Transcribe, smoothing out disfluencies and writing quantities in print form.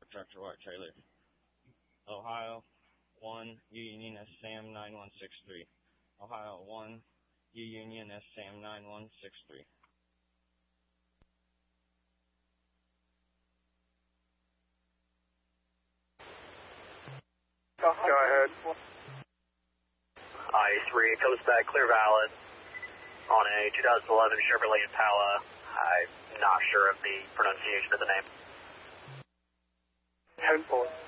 Tractor White Trailer. Ohio 1, U Union SAM 9163. Ohio 1, U Union SAM 9163. Go ahead. I-3 comes back clear valid on a 2011 Chevrolet Impala. I'm not sure of the pronunciation of the name. 10-4.